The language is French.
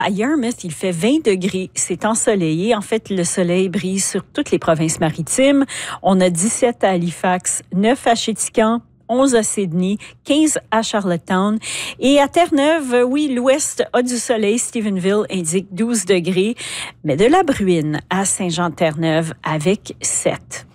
À Yarmouth, il fait 20 degrés. C'est ensoleillé. En fait, le soleil brille sur toutes les provinces maritimes. On a 17 à Halifax, 9 à Chéticamp, 11 à Sydney, 15 à Charlottetown. Et à Terre-Neuve, oui, l'ouest a du soleil. Stephenville indique 12 degrés, mais de la bruine à Saint-Jean-de-Terre-Neuve avec 7.